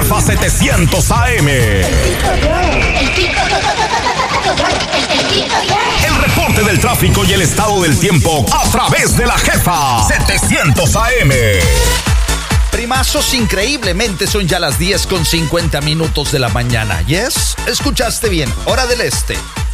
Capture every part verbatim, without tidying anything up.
Jefa setecientos A M. El reporte del tráfico y el estado del tiempo a través de la Jefa setecientos A M. Primazos, increíblemente son ya las diez con cincuenta minutos de la mañana. ¿Yes? Escuchaste bien, hora del este.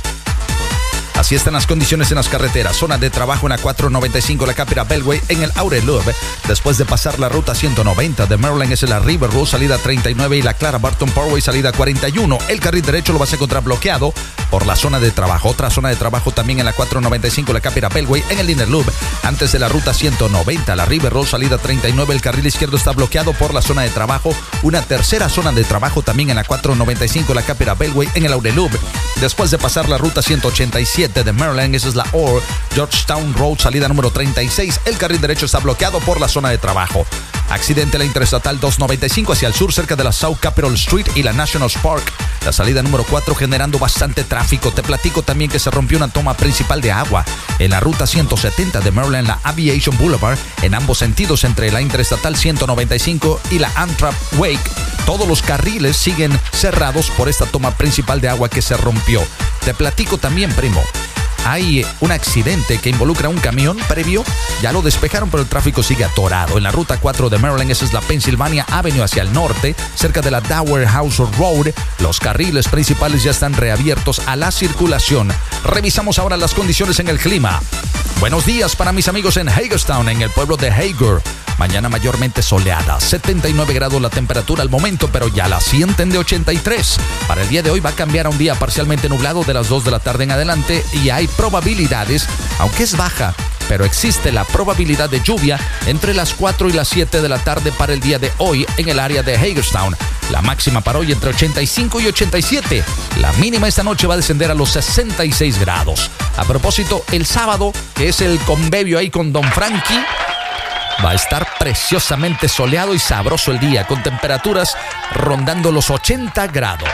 Así están las condiciones en las carreteras. Zona de trabajo en la cuatro noventa y cinco, la Capital Beltway, en el Outer Loop. Después de pasar la ruta ciento noventa de Maryland es la River Road, salida treinta y nueve, y la Clara Barton Parkway, salida cuarenta y uno. El carril derecho lo vas a encontrar bloqueado por la zona de trabajo. Otra zona de trabajo también en la cuatro noventa y cinco, la Capital Beltway, en el Inner Loop. Antes de la ruta ciento noventa, la River Road, salida treinta y nueve, el carril izquierdo está bloqueado por la zona de trabajo. Una tercera zona de trabajo también en la cuatro noventa y cinco, la Capital Beltway, en el Outer Loop. Después de pasar la ruta ciento ochenta y siete de Maryland, esa es la O R Georgetown Road, salida número treinta y seis. El carril derecho está bloqueado por la zona de trabajo. Accidente en la Interestatal doscientos noventa y cinco hacia el sur, cerca de la South Capitol Street y la National Park. La salida número cuatro generando bastante tráfico. Te platico también que se rompió una toma principal de agua en la ruta ciento setenta de Maryland, la Aviation Boulevard, en ambos sentidos entre la Interestatal ciento noventa y cinco y la Amtrak Wake. Todos los carriles siguen cerrados por esta toma principal de agua que se rompió. Te platico también, primo. Hay un accidente que involucra un camión previo. Ya lo despejaron, pero el tráfico sigue atorado. En la ruta cuatro de Maryland, esa es la Pennsylvania Avenue hacia el norte, cerca de la Dower House Road. Los carriles principales ya están reabiertos a la circulación. Revisamos ahora las condiciones en el clima. Buenos días para mis amigos en Hagerstown, en el pueblo de Hager. Mañana mayormente soleada, setenta y nueve grados la temperatura al momento, pero ya la sienten de ochenta y tres. Para el día de hoy va a cambiar a un día parcialmente nublado de las dos de la tarde en adelante, y hay probabilidades, aunque es baja, pero existe la probabilidad de lluvia entre las cuatro y las siete de la tarde para el día de hoy en el área de Hagerstown. La máxima para hoy entre ochenta y cinco y ochenta y siete. La mínima esta noche va a descender a los sesenta y seis grados. A propósito, el sábado, que es el convivio ahí con Don Frankie, va a estar preciosamente soleado y sabroso el día, con temperaturas rondando los ochenta grados.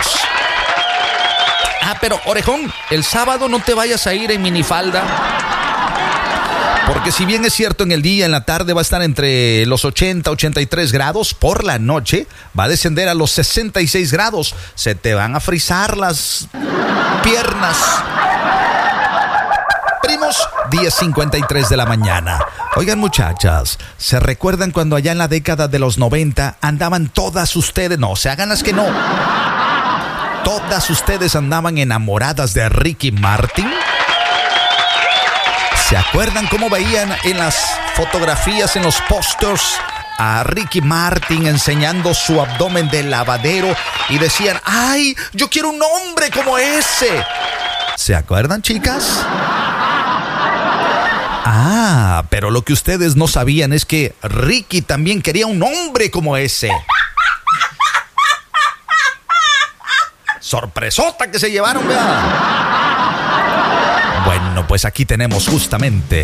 Ah, pero orejón, el sábado no te vayas a ir en minifalda, porque si bien es cierto en el día, en la tarde va a estar entre los ochenta, ochenta y tres grados, por la noche va a descender a los sesenta y seis grados. Se te van a frizar las piernas. Primos, diez cincuenta y tres de la mañana. Oigan, muchachas, ¿se recuerdan cuando allá en la década de los noventa andaban todas ustedes? No, se hagan las que no. Todas ustedes andaban enamoradas de Ricky Martin. ¿Se acuerdan cómo veían en las fotografías, en los pósters, a Ricky Martin enseñando su abdomen de lavadero y decían, ¡ay, yo quiero un hombre como ese! ¿Se acuerdan, chicas? Ah, pero lo que ustedes no sabían es que Ricky también quería un hombre como ese. Sorpresota que se llevaron, ¿verdad? Bueno, pues aquí tenemos justamente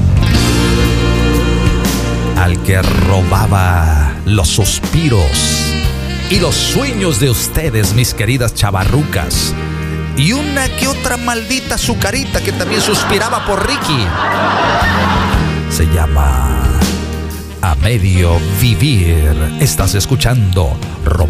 al que robaba los suspiros y los sueños de ustedes, mis queridas chavarrucas. Y una que otra maldita azucarita que también suspiraba por Ricky. Se llama A Medio Vivir. Estás escuchando